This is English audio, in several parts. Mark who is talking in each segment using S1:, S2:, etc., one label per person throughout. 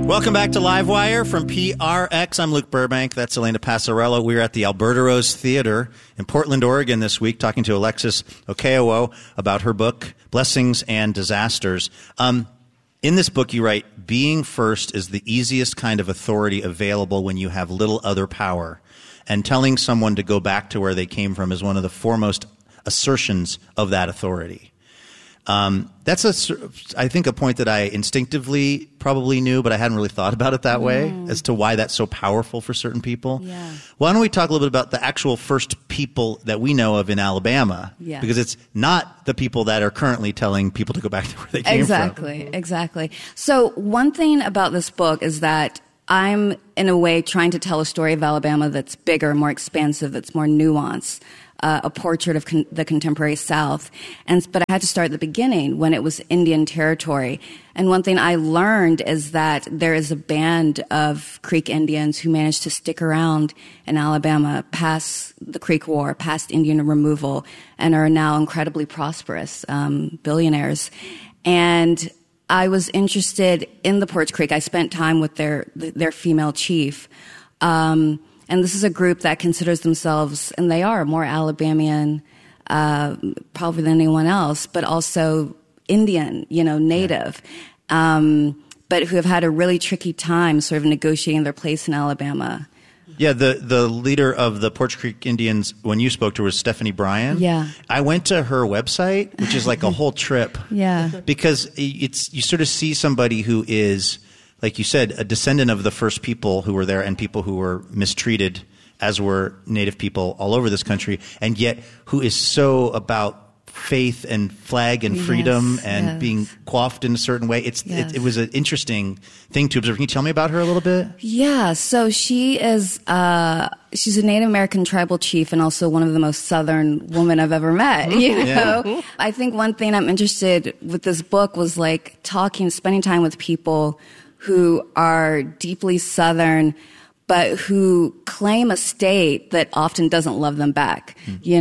S1: Welcome back to Livewire from PRX. I'm Luke Burbank. That's Elena Passarello. We're at the Alberta Rose Theater in Portland, Oregon this week, talking to Alexis Okeowo about her book, Blessings and Disasters. In this book, you write, being first is the easiest kind of authority available when you have little other power. And telling someone to go back to where they came from is one of the foremost assertions of that authority. That's I think a point that I instinctively probably knew, but I hadn't really thought about it that way as to why that's so powerful for certain people.
S2: Yeah.
S1: Why don't we talk a little bit about the actual first people that we know of in Alabama?
S2: Yeah.
S1: Because it's not the people that are currently telling people to go back to where they came from.
S2: Exactly. So one thing about this book is that I'm, in a way, trying to tell a story of Alabama that's bigger, more expansive, that's more nuanced. A portrait of the contemporary South. But I had to start at the beginning when it was Indian territory. And one thing I learned is that there is a band of Creek Indians who managed to stick around in Alabama past the Creek War, past Indian removal, and are now incredibly prosperous, billionaires. And I was interested in the Poarch Creek. I spent time with their female chief. And this is a group that considers themselves, and they are more Alabamian, probably than anyone else, but also Indian, native, but who have had a really tricky time sort of negotiating their place in Alabama.
S1: Yeah, the leader of the Poarch Creek Indians, when you spoke to her, was Stephanie Bryan.
S2: Yeah.
S1: I went to her website, which is like a whole trip.
S2: Yeah.
S1: Because you sort of see somebody who is, like you said, a descendant of the first people who were there and people who were mistreated, as were Native people all over this country, and yet who is so about faith and flag and freedom and being coiffed in a certain way. It was an interesting thing to observe. Can you tell me about her a little bit?
S2: Yeah, so she is she's a Native American tribal chief and also one of the most Southern women I've ever met. You know,
S1: Yeah.
S2: I think one thing I'm interested with this book was like spending time with people who are deeply Southern, but who claim a state that often doesn't love them back,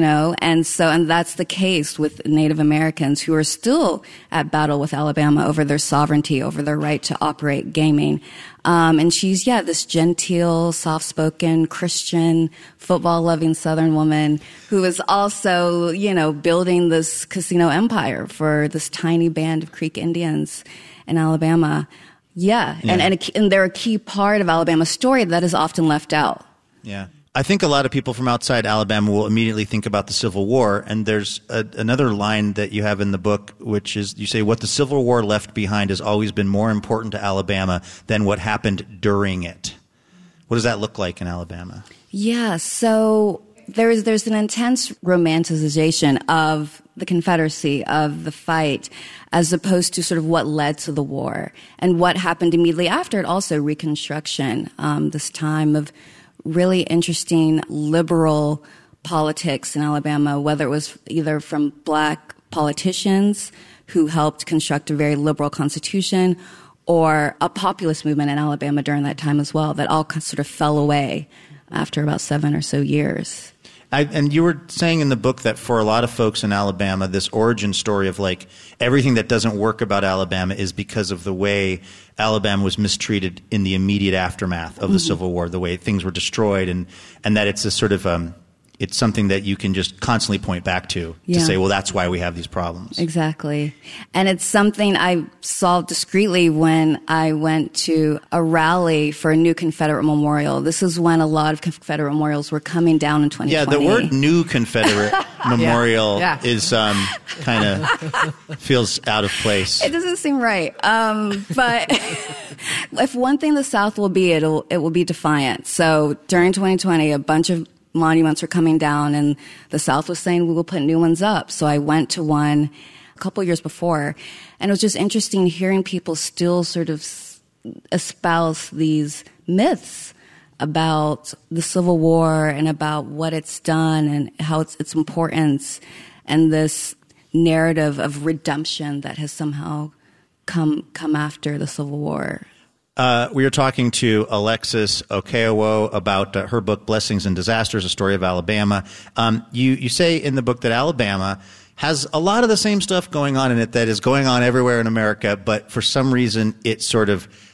S2: and that's the case with Native Americans who are still at battle with Alabama over their sovereignty, over their right to operate gaming. And she's, this genteel, soft-spoken, Christian, football-loving Southern woman who is also, building this casino empire for this tiny band of Creek Indians in Alabama. Yeah. And they're a key part of Alabama's story that is often left out.
S1: Yeah. I think a lot of people from outside Alabama will immediately think about the Civil War, and there's another line that you have in the book, which is, you say, what the Civil War left behind has always been more important to Alabama than what happened during it. What does that look like in Alabama?
S2: Yeah, so there's an intense romanticization of the Confederacy, of the fight, as opposed to sort of what led to the war and what happened immediately after it. Also, Reconstruction, this time of really interesting liberal politics in Alabama, whether it was either from black politicians who helped construct a very liberal constitution or a populist movement in Alabama during that time as well, that all sort of fell away after about 7 or so years.
S1: And you were saying in the book that for a lot of folks in Alabama, this origin story of like everything that doesn't work about Alabama is because of the way Alabama was mistreated in the immediate aftermath of the Civil War, the way things were destroyed, and that it's a sort of it's something that you can just constantly point back to say, well, that's why we have these problems.
S2: Exactly. And it's something I solved discreetly when I went to a rally for a new Confederate memorial. This is when a lot of Confederate memorials were coming down in 2020.
S1: Yeah, the word new Confederate memorial is kind of feels out of place.
S2: It doesn't seem right. But if one thing the South will be, it will be defiant. So during 2020, a bunch of monuments were coming down, and the South was saying we will put new ones up. So I went to one a couple years before, and it was just interesting hearing people still sort of espouse these myths about the Civil War and about what it's done and how its importance, and this narrative of redemption that has somehow come after the Civil War.
S1: We are talking to Alexis Okeowo about her book, Blessings and Disasters, A Story of Alabama. You say in the book that Alabama has a lot of the same stuff going on in it that is going on everywhere in America, but for some reason it sort of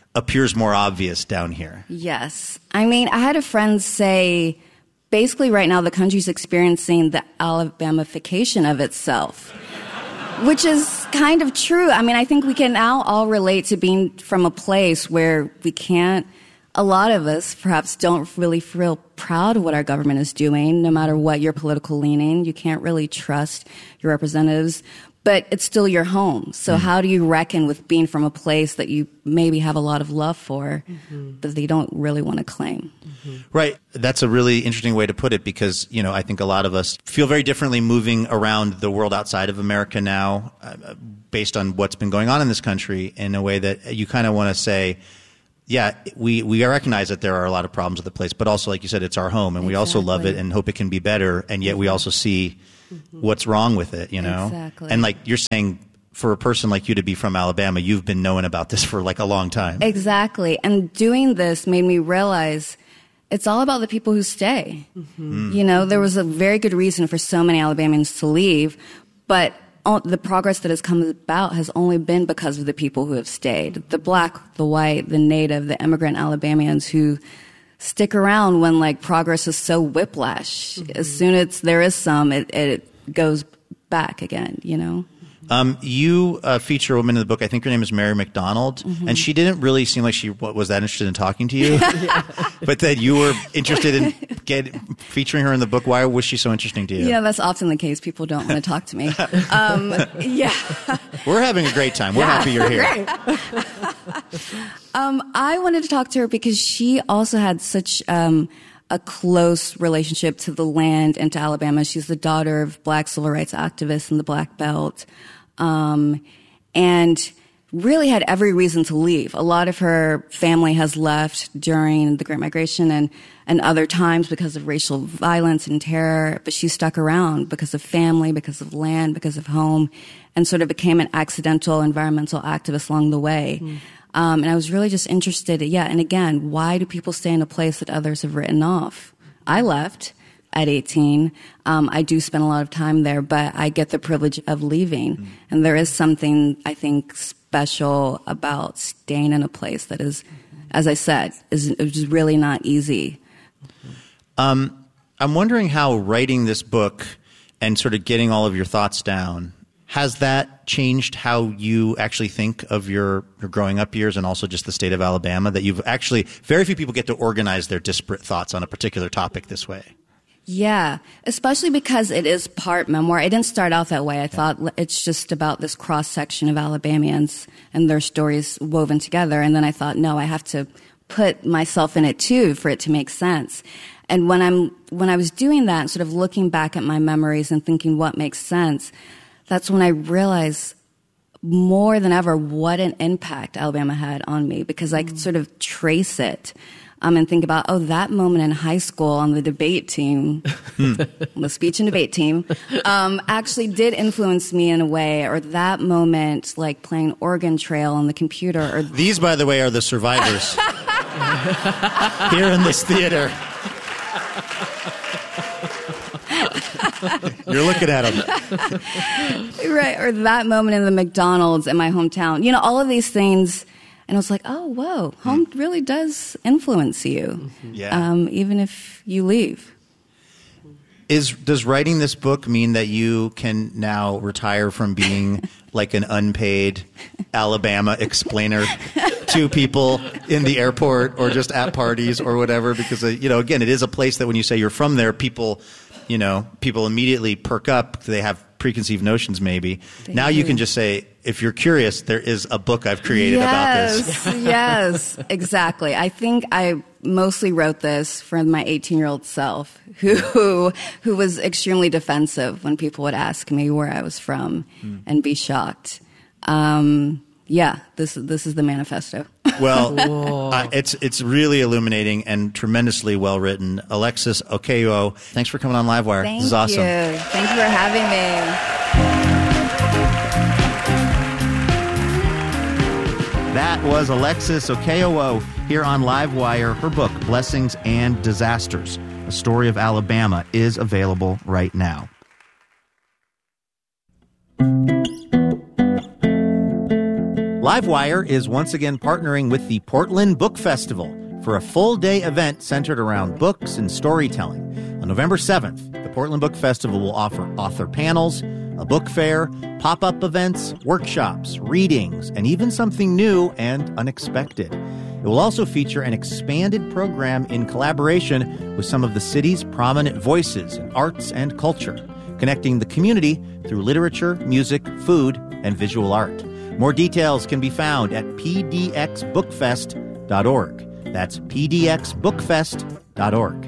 S1: appears more obvious down here.
S2: Yes. I mean, I had a friend say, basically right now the country's experiencing the Alabamification of itself, which is kind of true. I mean, I think we can now all relate to being from a place where we can't, a lot of us perhaps don't really feel proud of what our government is doing, no matter what your political leaning. You can't really trust your representatives, but it's still your home. So how do you reckon with being from a place that you maybe have a lot of love for, that they don't really want to claim?
S1: Right. That's a really interesting way to put it because, you know, I think a lot of us feel very differently moving around the world outside of America now based on what's been going on in this country in a way that you kind of want to say, yeah, we recognize that there are a lot of problems with the place, but also, like you said, it's our home, and we also love it and hope it can be better, and yet we also see what's wrong with it, you know?
S2: Exactly.
S1: And like you're saying, for a person like you to be from Alabama, you've been knowing about this for like a long time.
S2: Exactly. And doing this made me realize it's all about the people who stay. You know, there was a very good reason for so many Alabamians to leave, but the progress that has come about has only been because of the people who have stayed. The black, the white, the native, the immigrant Alabamians who stick around when like progress is so whiplash. As soon as there is some, it goes back again, you know?
S1: You feature a woman in the book, I think her name is Mary McDonald, and she didn't really seem like she was that interested in talking to you, but that you were interested in featuring her in the book. Why was she so interesting to you?
S2: You know, that's often the case. People don't want to talk to me. Yeah.
S1: We're having a great time. We're happy you're here.
S2: I wanted to talk to her because she also had such a close relationship to the land and to Alabama. She's the daughter of black civil rights activists in the Black Belt. And really had every reason to leave. A lot of her family has left during the Great Migration and other times because of racial violence and terror, but she stuck around because of family, because of land, because of home, and sort of became an accidental environmental activist along the way. And I was really just interested, and again, why do people stay in a place that others have written off? I left at 18. I do spend a lot of time there, but I get the privilege of leaving. And there is something, I think, special about staying in a place that is, as I said, is really not easy.
S1: I'm wondering how writing this book and sort of getting all of your thoughts down, has that changed how you actually think of your growing up years and also just the state of Alabama, that you've actually, very few people get to organize their disparate thoughts on a particular topic this way?
S2: Yeah, especially because it is part memoir. It didn't start out that way. I thought it's just about this cross-section of Alabamians and their stories woven together. And then I thought, no, I have to put myself in it too for it to make sense. And when I was doing that, sort of looking back at my memories and thinking what makes sense, that's when I realized more than ever what an impact Alabama had on me, because I could sort of trace it. And think about, that moment in high school on the debate team, the speech and debate team, actually did influence me in a way, or that moment, like playing Oregon Trail on the computer.
S1: These, by the way, are the survivors here in this theater. You're looking at them.
S2: Right, or that moment in the McDonald's in my hometown. You know, all of these things. And I was like, oh, whoa, home really does influence you, even if you leave.
S1: Does writing this book mean that you can now retire from being like an unpaid Alabama explainer to people in the airport or just at parties or whatever? Because, again, it is a place that when you say you're from there, people immediately perk up. They have preconceived notions maybe. Now you can just say, if you're curious, there is a book I've created about this.
S2: Yes, exactly. I think I mostly wrote this for my 18-year-old self, who was extremely defensive when people would ask me where I was from and be shocked. This is the manifesto.
S1: Well, it's really illuminating and tremendously well written. Alexis Okeowo, thanks for coming on Livewire.
S2: Thank
S1: this is awesome.
S2: you. Thank you for having me.
S1: That was Alexis Okeowo here on Livewire. Her book, Blessings and Disasters, A Story of Alabama, is available right now. Livewire is once again partnering with the Portland Book Festival for a full-day event centered around books and storytelling. On November 7th, the Portland Book Festival will offer author panels, a book fair, pop-up events, workshops, readings, and even something new and unexpected. It will also feature an expanded program in collaboration with some of the city's prominent voices in arts and culture, connecting the community through literature, music, food, and visual art. More details can be found at pdxbookfest.org. That's pdxbookfest.org.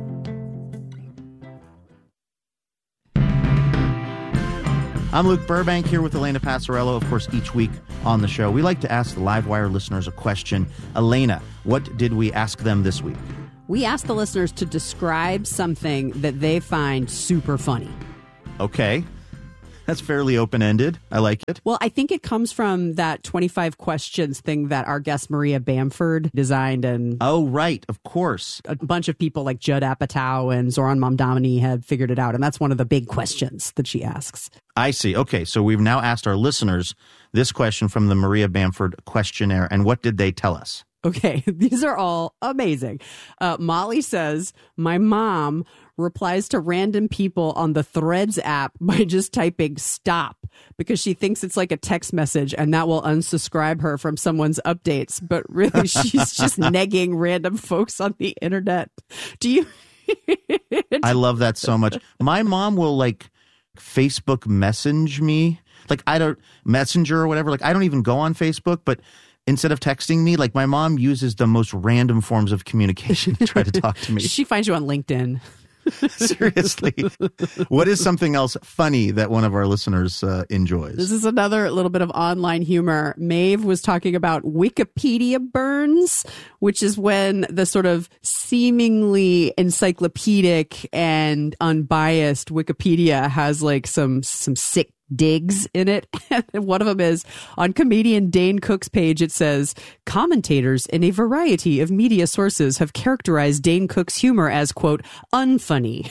S1: I'm Luke Burbank here with Elena Passarello. Of course, each week on the show, we like to ask the Livewire listeners a question. Elena, what did we ask them this week?
S3: We asked the listeners to describe something that they find super funny.
S1: Okay. That's fairly open-ended. I like it.
S3: Well, I think it comes from that 25 questions thing that our guest Maria Bamford designed. And
S1: oh, right. Of course.
S3: A bunch of people like Judd Apatow and Zoran Momdani had figured it out. And that's one of the big questions that she asks.
S1: I see. Okay. So we've now asked our listeners this question from the Maria Bamford questionnaire. And what did they tell us?
S3: Okay. These are all amazing. Molly says, my mom replies to random people on the Threads app by just typing stop because she thinks it's like a text message and that will unsubscribe her from someone's updates. But really, she's just negging random folks on the internet. Do you?
S1: I love that so much. My mom will like Facebook message me. Like I don't Messenger or whatever. Like I don't even go on Facebook, but instead of texting me, like my mom uses the most random forms of communication to try to talk to me.
S3: She finds you on LinkedIn.
S1: Seriously. What is something else funny that one of our listeners enjoys?
S3: This is another little bit of online humor. Maeve was talking about Wikipedia burns, which is when the sort of seemingly encyclopedic and unbiased Wikipedia has like some sick digs in it. And one of them is on comedian Dane Cook's page. It says commentators in a variety of media sources have characterized Dane Cook's humor as, quote, unfunny.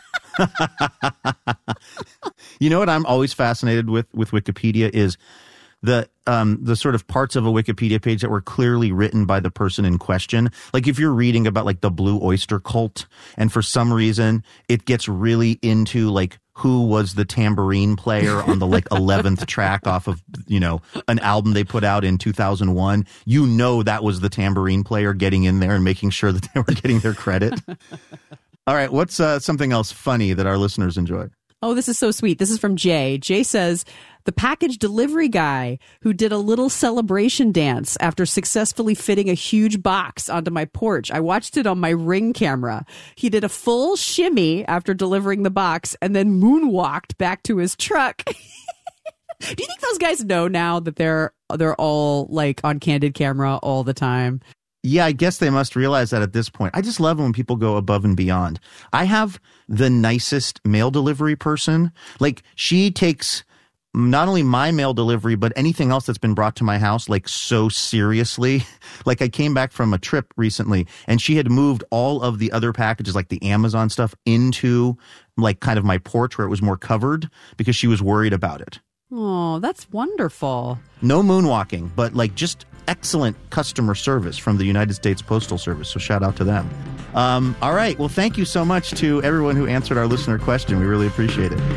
S1: You know what I'm always fascinated with Wikipedia is the sort of parts of a Wikipedia page that were clearly written by the person in question. Like if you're reading about like the Blue Oyster Cult and for some reason it gets really into like who was the tambourine player on the like 11th track off of, you know, an album they put out in 2001, you know that was the tambourine player getting in there and making sure that they were getting their credit. All right, what's something else funny that our listeners enjoy?
S3: Oh, this is so sweet. This is from Jay. Jay says, the package delivery guy who did a little celebration dance after successfully fitting a huge box onto my porch. I watched it on my Ring camera. He did a full shimmy after delivering the box and then moonwalked back to his truck. Do you think those guys know now that they're all like on candid camera all the time?
S1: Yeah, I guess they must realize that at this point. I just love when people go above and beyond. I have the nicest mail delivery person. Like, she takes not only my mail delivery, but anything else that's been brought to my house, like, so seriously. Like, I came back from a trip recently, and she had moved all of the other packages, like the Amazon stuff, into, like, kind of my porch where it was more covered because she was worried about it.
S3: Oh, that's wonderful.
S1: No moonwalking, but, like, just excellent customer service from the United States Postal Service. So shout out to them. All right. Well, thank you so much to everyone who answered our listener question. We really appreciate it.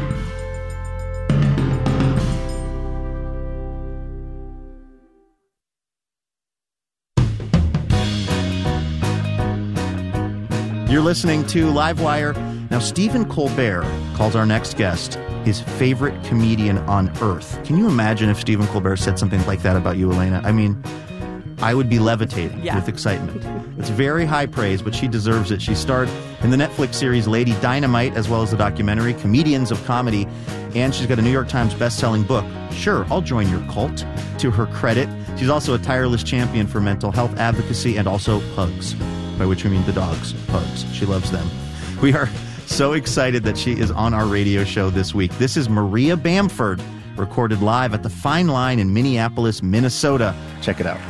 S1: You're listening to Livewire. Now, Stephen Colbert calls our next guest his favorite comedian on earth. Can you imagine if Stephen Colbert said something like that about you, Elena? I mean, I would be levitating with excitement. It's very high praise, but she deserves it. She starred in the Netflix series Lady Dynamite, as well as the documentary Comedians of Comedy, and she's got a New York Times best-selling book, Sure, I'll Join Your Cult. To her credit, she's also a tireless champion for mental health advocacy and also pugs, by which we mean the dogs, pugs. She loves them. We are so excited that she is on our radio show this week. This is Maria Bamford, recorded live at the Fine Line in Minneapolis, Minnesota. Check it out.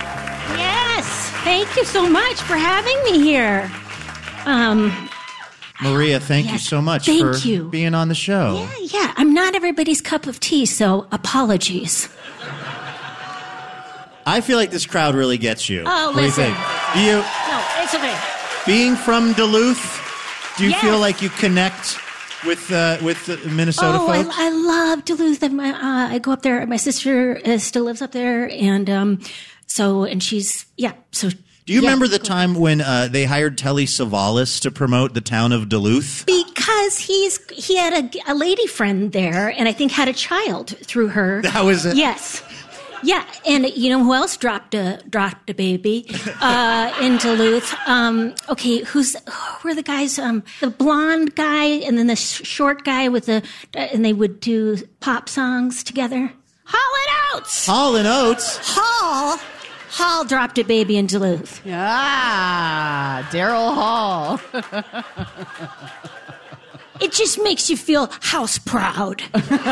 S4: Yes, thank you so much for having me here.
S1: Maria, thank you
S4: Yes.
S1: so much
S4: Thank
S1: for
S4: you.
S1: being on the show.
S4: Yeah, I'm not everybody's cup of tea, so apologies.
S1: I feel like this crowd really gets you.
S4: Oh,
S1: What do you
S4: listen.
S1: think? Do you,
S4: No, it's okay.
S1: being from Duluth, do you
S4: Yes.
S1: feel like you connect with the Minnesota
S4: Oh,
S1: folks?
S4: I love Duluth. I go up there. My sister still lives up there, and she's So
S1: Do you remember the time when they hired Telly Savalas to promote the town of Duluth?
S4: Because he had a lady friend there, and I think had a child through her.
S1: That was it.
S4: Yes. Yeah, and you know who else dropped a baby in Duluth? Who were the guys? The blonde guy, and then the short guy and they would do pop songs together. Hall & Oates.
S1: Hall & Oates.
S4: Hall dropped a baby in Duluth.
S3: Ah, Daryl Hall.
S4: It just makes you feel house proud.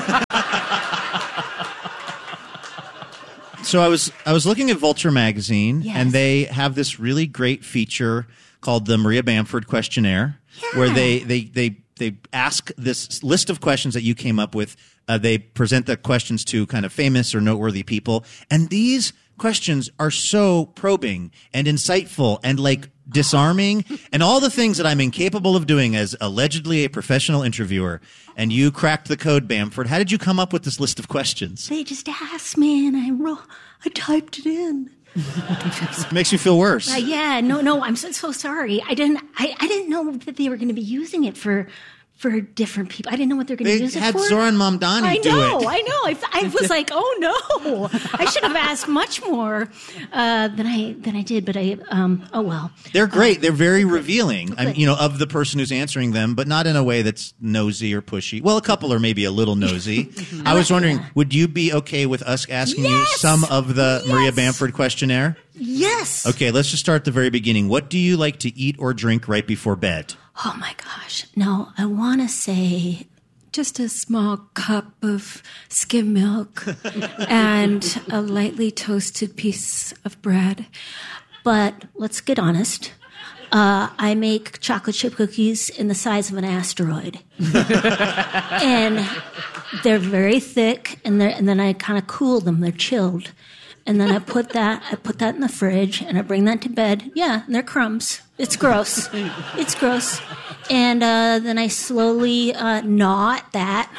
S1: So I was looking at Vulture magazine,
S4: Yes.
S1: and they have this really great feature called the Maria Bamford Questionnaire, where they ask this list of questions that you came up with. They present the questions to kind of famous or noteworthy people, and these questions are so probing and insightful and like disarming and all the things that I'm incapable of doing as allegedly a professional interviewer. And you cracked the code, Bamford. How did you come up with this list of questions?
S4: They just asked me, and I typed it in.
S1: Makes you feel worse.
S4: No, I'm so sorry. I didn't know that they were going to be using it for different people. I didn't know what they're going to use it
S1: They had
S4: for.
S1: Zoran Mamdani do it.
S4: I know. I was like, oh no, I should have asked much more than I did. But oh well.
S1: They're great. They're very revealing, of the person who's answering them, but not in a way that's nosy or pushy. Well, a couple are maybe a little nosy. I was wondering, would you be okay with us asking you
S4: Yes!
S1: some of the
S4: Yes!
S1: Maria Bamford questionnaire?
S4: Yes.
S1: Okay, let's just start at the very beginning. What do you like to eat or drink right before bed?
S4: Oh my gosh. No, I want to say just a small cup of skim milk and a lightly toasted piece of bread. But let's get honest. I make chocolate chip cookies in the size of an asteroid. And they're very thick, and then I kind of cool them. They're chilled. And then I put that in the fridge, and I bring that to bed. Yeah, and they're crumbs. It's gross. It's gross. And then I slowly gnaw at that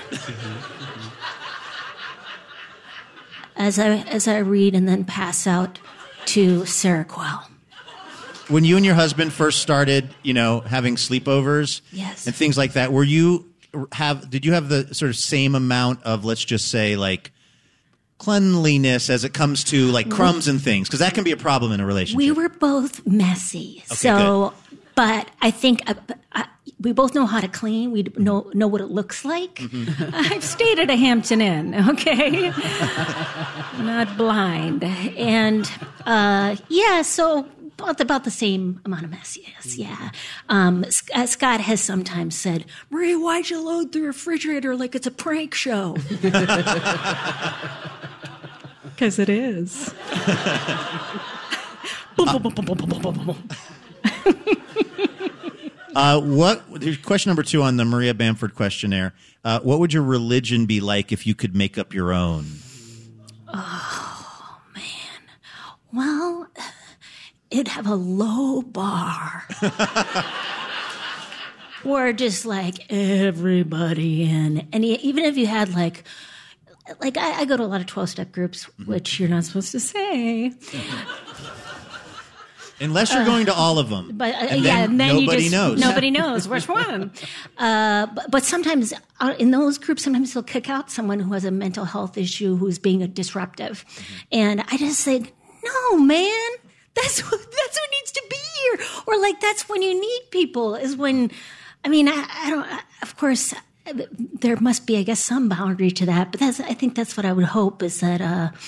S4: as I read, and then pass out to Seroquel.
S1: When you and your husband first started, having sleepovers
S4: Yes.
S1: and things like that, did you have the sort of same amount of, let's just say, like, cleanliness as it comes to like crumbs and things? Because that can be a problem in a relationship.
S4: We were both messy,
S1: good.
S4: But I think we both know how to clean. We know what it looks like.
S1: Mm-hmm.
S4: I've stayed at a Hampton Inn, okay, not blind, and so about the same amount of messiness. Yeah, Scott has sometimes said, "Maria, why'd you load the refrigerator like it's a prank show?" Because it is.
S1: Question number 2 on the Maria Bamford questionnaire. What would your religion be like if you could make up your own?
S4: Oh, man. Well, it'd have a low bar. Or just like everybody in. And even if you had like I go to a lot of 12-step groups, which you're not supposed to say.
S1: Unless you're going to all of them.
S4: But
S1: and then nobody knows.
S4: Nobody knows which one. But sometimes in those groups, sometimes they'll kick out someone who has a mental health issue who's being disruptive, and I just say, no, man, that's what needs to be here, or like that's when you need people. Is when, I mean, I don't. Of course, there must be, I guess, some boundary to that. But I think that's what I would hope is that.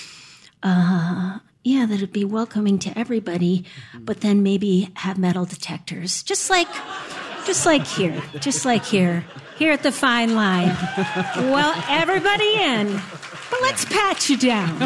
S4: Yeah, that it'd be welcoming to everybody, but then maybe have metal detectors, just like here at the Fine Line. Well, everybody in, but let's pat you down.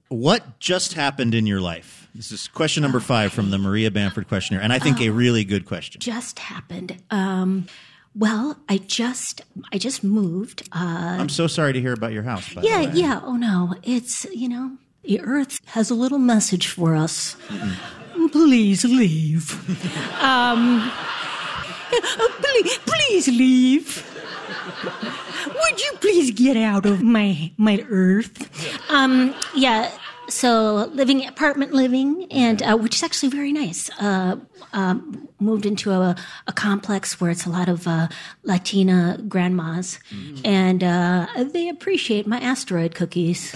S1: What just happened in your life? This is question number 5 from the Maria Bamford questionnaire, and I think a really good question.
S4: Just happened. Well, I just moved.
S1: I'm so sorry to hear about your house. By the way.
S4: Yeah. Oh no, it's the earth has a little message for us. Please leave. Please leave. Would you please get out of my earth? Yeah. So apartment living, and which is actually very nice. Moved into a complex where it's a lot of Latina grandmas, and they appreciate my asteroid cookies.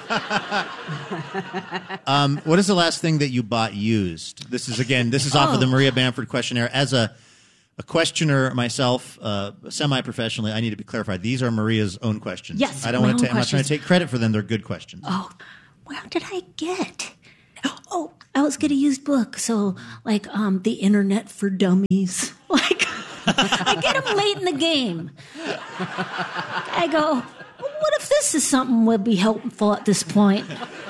S1: What is the last thing that you bought used? This is off of the Maria Bamford questionnaire. As a questioner myself, semi-professionally, I need to be clarified. These are Maria's own questions.
S4: Yes,
S1: I'm not trying to take credit for them. They're good questions.
S4: Oh. What did I get? Oh, I was going to use book. So, like, the Internet for Dummies. Like, I get them late in the game. I go, what if this is something would be helpful at this point?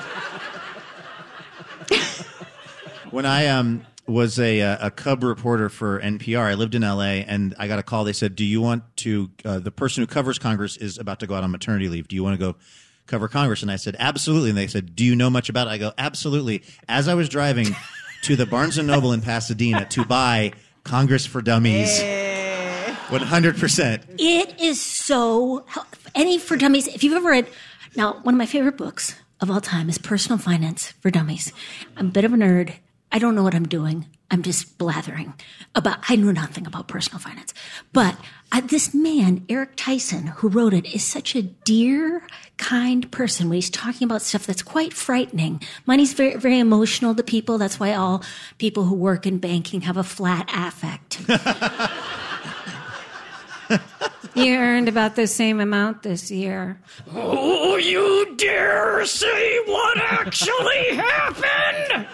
S1: When I was a cub reporter for NPR, I lived in L.A., and I got a call. They said, do you want to, the person who covers Congress is about to go out on maternity leave. Do you want to go cover Congress? And I said, absolutely. And they said, do you know much about it? I go, absolutely. As I was driving to the Barnes & Noble in Pasadena to buy Congress for Dummies, 100%.
S4: It is so, any for dummies, if you've ever read, now, one of my favorite books of all time is Personal Finance for Dummies. I'm a bit of a nerd. I don't know what I'm doing. I'm just blathering I know nothing about personal finance. But this man, Eric Tyson, who wrote it, is such a dear, kind person when he's talking about stuff that's quite frightening. Money's very, very emotional to people. That's why all people who work in banking have a flat affect. You earned about the same amount this year. Oh, you dare say what actually happened?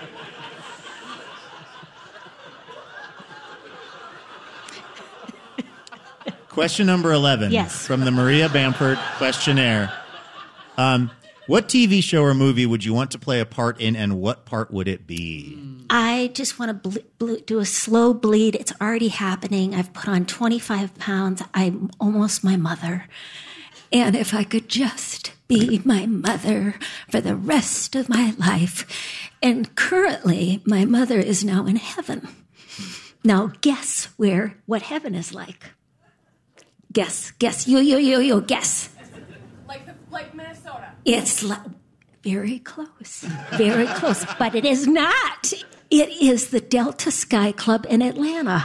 S1: Question number 11 from the Maria Bamford questionnaire. What TV show or movie would you want to play a part in, and what part would it be?
S4: I just want to do a slow bleed. It's already happening. I've put on 25 pounds. I'm almost my mother. And if I could just be my mother for the rest of my life. And currently, my mother is now in heaven. Now, guess what heaven is like. Guess. You guess.
S5: Like Minnesota.
S4: It's very close. Very close. But it is not. It is the Delta Sky Club in Atlanta.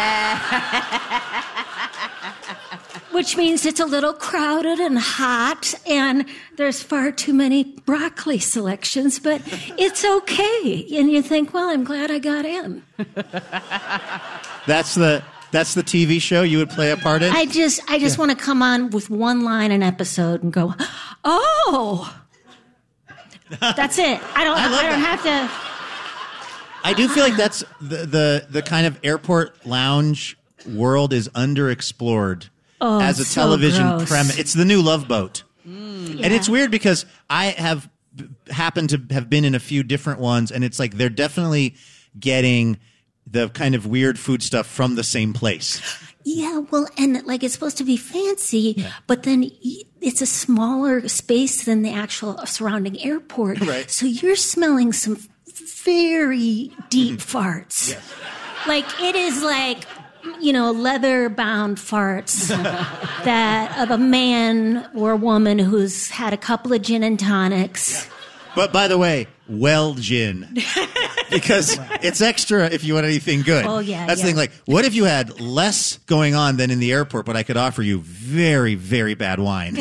S4: Which means it's a little crowded and hot, and there's far too many broccoli selections, but it's okay. And you think, well, I'm glad I got in.
S1: That's the TV show you would play a part in?
S4: I just want to come on with one line an episode and go, oh, that's it. I don't have to.
S1: I do feel like that's the kind of airport lounge world is underexplored as a television premise. It's the new Love Boat. And it's weird because I have happened to have been in a few different ones, and it's like they're definitely getting the kind of weird food stuff from the same place.
S4: Yeah, well, and like it's supposed to be fancy, but then it's a smaller space than the actual surrounding airport.
S1: Right.
S4: So you're smelling some very deep farts.
S1: Yes.
S4: Like it is like, leather-bound farts that of a man or a woman who's had a couple of gin and tonics.
S1: But by the way, well gin. Because it's extra if you want anything good.
S4: Oh, yeah.
S1: That's the thing. Like, what if you had less going on than in the airport, but I could offer you very, very bad wine?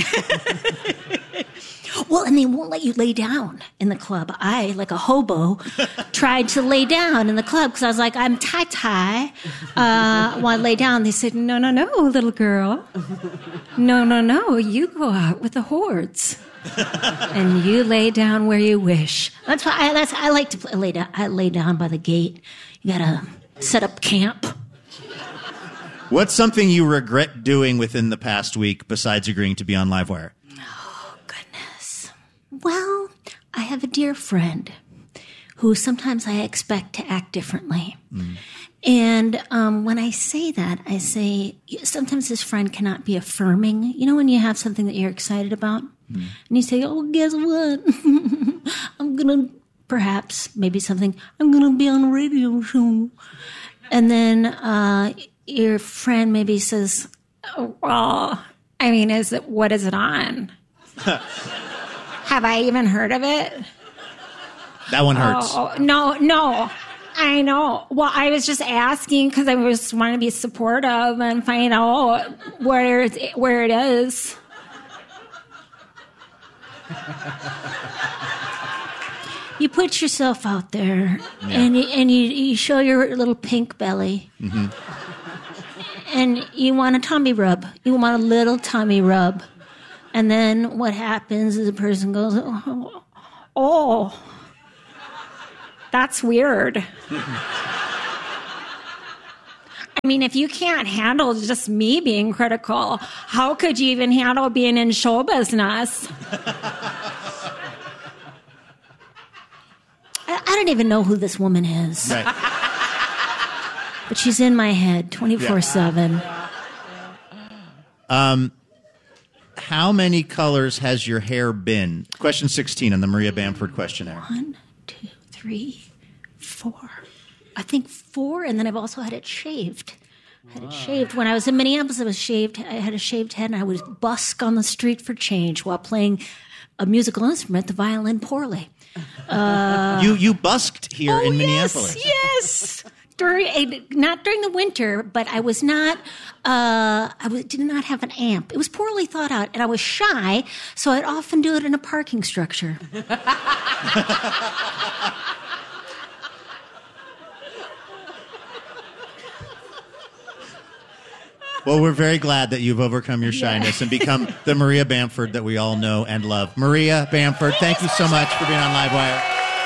S4: Well, and they won't let you lay down in the club. I, like a hobo, tried to lay down in the club because I was like, I'm tie-tie. I want to lay down. They said, no, little girl. No, you go out with the hordes. And you lay down where you wish. That's why I like to lay down. I lay down by the gate. You gotta set up camp.
S1: What's something you regret doing within the past week besides agreeing to be on Livewire?
S4: Oh, goodness. Well, I have a dear friend who sometimes I expect to act differently. And when I say that, I say sometimes this friend cannot be affirming. You know when you have something that you're excited about? And you say, oh, guess what? I'm going to, perhaps, maybe something, I'm going to be on a radio show. And then your friend maybe says, oh, well, I mean, what is it on? Have I even heard of it?
S1: That one hurts.
S4: Oh, no. I know. Well, I was just asking because I was wanting to be supportive and find out where it is. You put yourself out there, and you show your little pink belly, and you want a tummy rub. You want a little tummy rub, and then what happens is the person goes, "Oh, that's weird." I mean, if you can't handle just me being critical, how could you even handle being in show business? I don't even know who this woman is.
S1: Right.
S4: But she's in my head 24/7.
S1: How many colors has your hair been? Question 16 on the Maria Bamford questionnaire.
S4: 1, 2, 3, 4. I think 4, and then I've also had it shaved. When I was in Minneapolis, I had a shaved head, and I would busk on the street for change while playing a musical instrument, the violin, poorly.
S1: You busked here in Minneapolis.
S4: Yes. Not during the winter, but I was not. Did not have an amp. It was poorly thought out, and I was shy, so I'd often do it in a parking structure.
S1: Well, we're very glad that you've overcome your shyness and become the Maria Bamford that we all know and love. Maria Bamford, thank you so much for being on Livewire.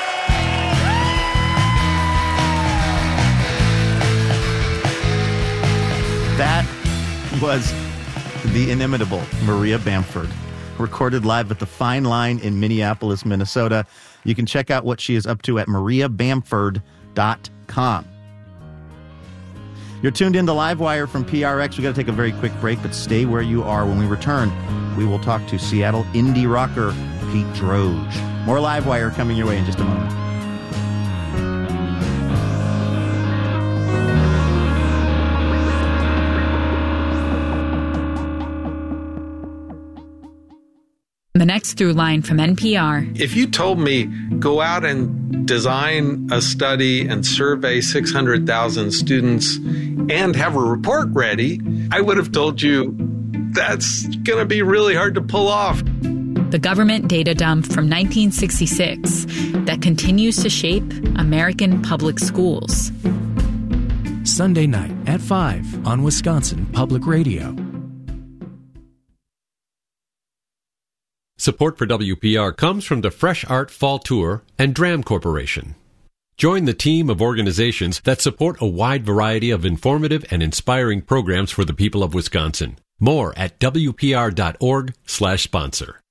S1: That was the inimitable Maria Bamford, recorded live at the Fine Line in Minneapolis, Minnesota. You can check out what she is up to at mariabamford.com. You're tuned in to Livewire from PRX. We've got to take a very quick break, but stay where you are. When we return, we will talk to Seattle indie rocker Pete Droge. More Livewire coming your way in just a moment.
S6: The next through line from NPR.
S7: If you told me go out and design a study and survey 600,000 students and have a report ready, I would have told you that's going to be really hard to pull off.
S6: The government data dump from 1966 that continues to shape American public schools.
S8: Sunday night at 5 on Wisconsin Public Radio.
S9: Support for WPR comes from the Fresh Art Fall Tour and Dram Corporation. Join the team of organizations that support a wide variety of informative and inspiring programs for the people of Wisconsin. More at WPR.org/sponsor.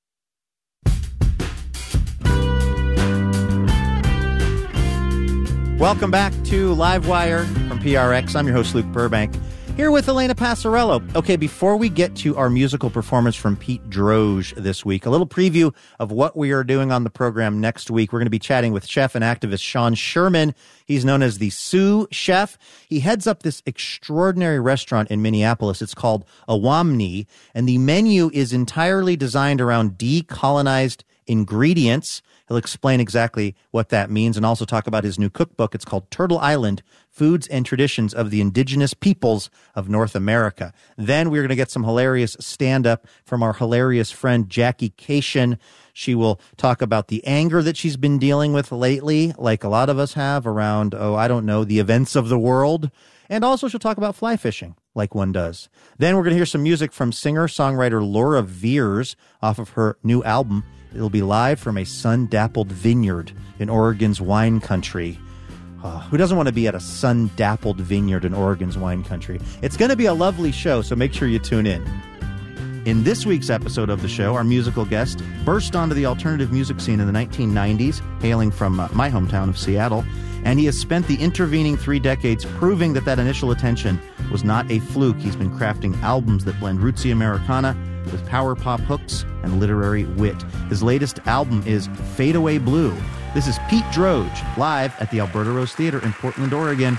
S1: Welcome back to Livewire from PRX. I'm your host, Luke Burbank, here with Elena Passarello. Okay, before we get to our musical performance from Pete Droge this week, a little preview of what we are doing on the program next week. We're going to be chatting with chef and activist Sean Sherman. He's known as the Sioux Chef. He heads up this extraordinary restaurant in Minneapolis. It's called Awamni, and the menu is entirely designed around decolonized ingredients. He'll explain exactly what that means and also talk about his new cookbook. It's called Turtle Island, Foods and Traditions of the Indigenous Peoples of North America. Then we're going to get some hilarious stand-up from our hilarious friend Jackie Cation. She will talk about the anger that she's been dealing with lately, like a lot of us have, around, the events of the world. And also she'll talk about fly fishing, like one does. Then we're going to hear some music from singer-songwriter Laura Veers off of her new album. It'll be live from a sun-dappled vineyard in Oregon's wine country. Who doesn't want to be at a sun-dappled vineyard in Oregon's wine country? It's going to be a lovely show, so make sure you tune in. In this week's episode of the show, our musical guest burst onto the alternative music scene in the 1990s, hailing from my hometown of Seattle, and he has spent the intervening 3 decades proving that initial attention was not a fluke. He's been crafting albums that blend rootsy Americana with power pop hooks and literary wit. His latest album is Fade Away Blue. This is Pete Droge, live at the Alberta Rose Theater in Portland, Oregon.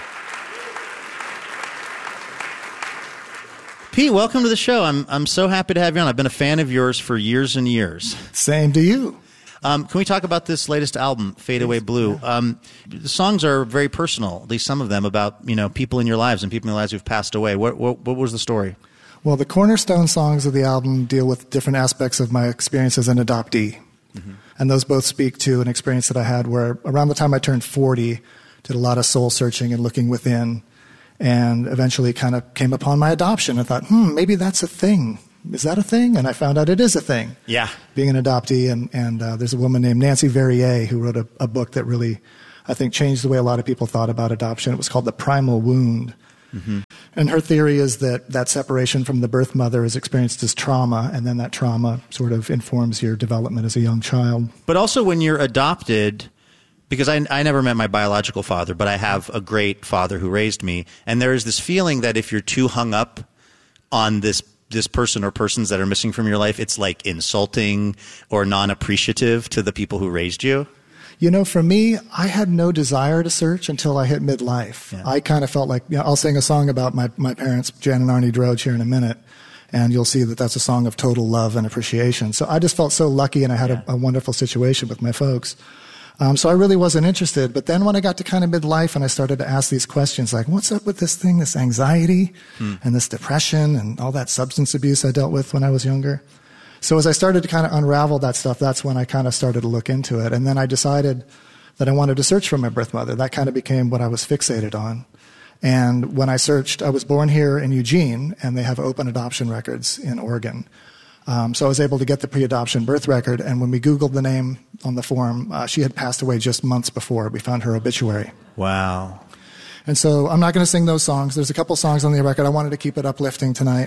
S1: Pete, welcome to the show. I'm so happy to have you on. I've been a fan of yours for years and years.
S10: Same to you.
S1: Can we talk about this latest album, Fade Away Blue? The songs are very personal, at least some of them, about people in your lives and people in your lives who've passed away. What was the story?
S10: Well, the cornerstone songs of the album deal with different aspects of my experience as an adoptee. Mm-hmm. And those both speak to an experience that I had where around the time I turned 40, did a lot of soul searching and looking within, and eventually kind of came upon my adoption and thought, maybe that's a thing. Is that a thing? And I found out it is a thing.
S1: Yeah.
S10: Being an adoptee. And there's a woman named Nancy Verrier who wrote a book that really, I think, changed the way a lot of people thought about adoption. It was called The Primal Wound. Mm-hmm. And her theory is that separation from the birth mother is experienced as trauma, and then that trauma sort of informs your development as a young child.
S1: But also when you're adopted, because I never met my biological father, but I have a great father who raised me, and there is this feeling that if you're too hung up on this person or persons that are missing from your life, it's like insulting or non-appreciative to the people who raised you.
S10: For me, I had no desire to search until I hit midlife. Yeah. I kind of felt like, I'll sing a song about my parents, Jan and Arnie Droge, here in a minute, and you'll see that that's a song of total love and appreciation. So I just felt so lucky, and I had a wonderful situation with my folks. So I really wasn't interested. But then when I got to kind of midlife and I started to ask these questions like, what's up with this thing, this anxiety and this depression and all that substance abuse I dealt with when I was younger? So as I started to kind of unravel that stuff, that's when I kind of started to look into it. And then I decided that I wanted to search for my birth mother. That kind of became what I was fixated on. And when I searched, I was born here in Eugene, and they have open adoption records in Oregon. So I was able to get the pre-adoption birth record, and when we Googled the name on the form, she had passed away just months before. We found her obituary.
S1: Wow.
S10: And so I'm not going to sing those songs. There's a couple songs on the record. I wanted to keep it uplifting tonight.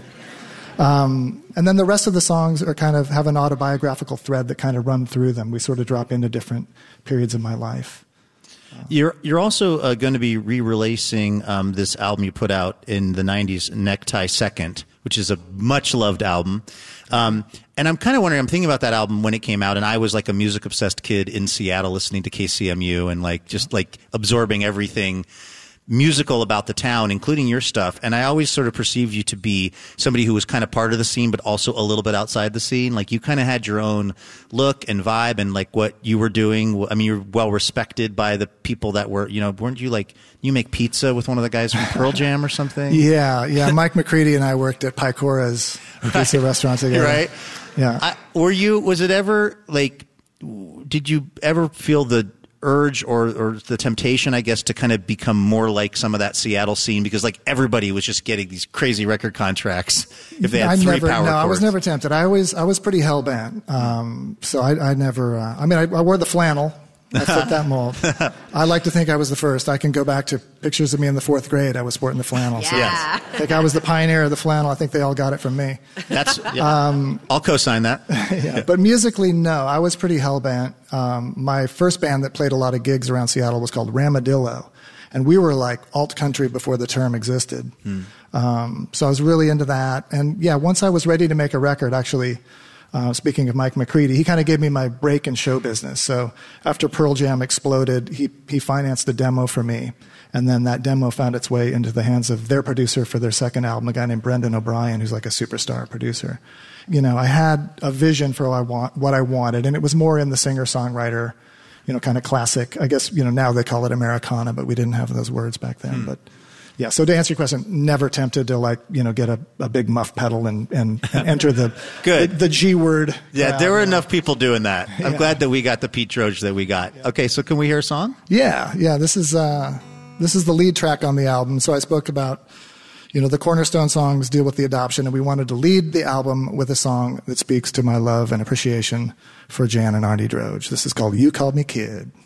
S10: And then the rest of the songs are kind of have an autobiographical thread that kind of run through them. We sort of drop into different periods of my life.
S1: You're also going to be re-releasing this album you put out in the 90s, Necktie Second, which is a much-loved album. And I'm kind of wondering, I'm thinking about that album when it came out, and I was like a music-obsessed kid in Seattle listening to KCMU and just absorbing everything musical about the town, including your stuff. And I always sort of perceived you to be somebody who was kind of part of the scene, but also a little bit outside the scene. Like you kind of had your own look and vibe and like what you were doing. I mean, you're well respected by the people that were, weren't you you make pizza with one of the guys from Pearl Jam or something?
S10: Yeah. Mike McCready and I worked at Pikora's pizza restaurant together.
S1: Right.
S10: Yeah.
S1: Was it ever did you ever feel the urge or the temptation, I guess, to kind of become more like some of that Seattle scene, because everybody was just getting these crazy record contracts if they had three power chords.
S10: I was never tempted. I was pretty hell bent. So I never. I wore the flannel. I fit that mold. I like to think I was the first. I can go back to pictures of me in the 4th grade. I was sporting the flannel.
S2: Yeah.
S10: So I think I was the pioneer of the flannel. I think they all got it from me.
S1: I'll co-sign that.
S10: Yeah. But musically, no. I was pretty hell-bent. My first band that played a lot of gigs around Seattle was called Ramadillo. And we were like alt country before the term existed. So I was really into that. And once I was ready to make a record, actually, speaking of Mike McCready, he kind of gave me my break in show business. So after Pearl Jam exploded, he financed a demo for me. And then that demo found its way into the hands of their producer for their second album, a guy named Brendan O'Brien, who's like a superstar producer. I had a vision for what I wanted, and it was more in the singer-songwriter, kind of classic. I guess, now they call it Americana, but we didn't have those words back then. But yeah, so to answer your question, never tempted to get a big muff pedal and enter the G word.
S1: Yeah, there were enough people doing that. I'm glad that we got the Pete Droge that we got. Yeah. Okay, so can we hear a song?
S10: Yeah. This is the lead track on the album. So I spoke about, the cornerstone songs deal with the adoption, and we wanted to lead the album with a song that speaks to my love and appreciation for Jan and Arnie Droge. This is called You Called Me Kid.